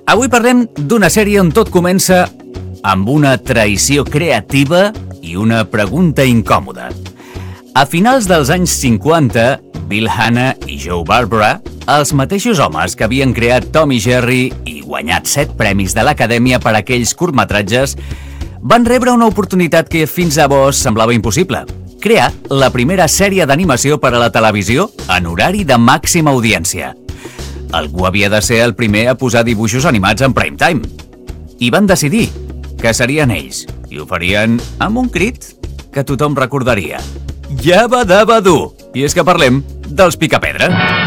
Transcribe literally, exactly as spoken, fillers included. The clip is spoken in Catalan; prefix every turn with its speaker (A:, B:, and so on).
A: Avui parlem d'una sèrie on tot comença amb una traïció creativa i una pregunta incòmoda. A finals dels anys cinquanta, Bill Hanna i Joe Barbara, els mateixos homes que havien creat Tom i Jerry i guanyat set premis de l'Acadèmia per aquells curtmetratges, van rebre una oportunitat que fins llavors semblava impossible: crear la primera sèrie d'animació per a la televisió en horari de màxima audiència. Algú havia de ser el primer a posar dibuixos animats en prime time. I van decidir que serien ells, i ho farien amb un crit que tothom recordaria: Yabba Dabba Doo! I és que parlem dels Picapedra.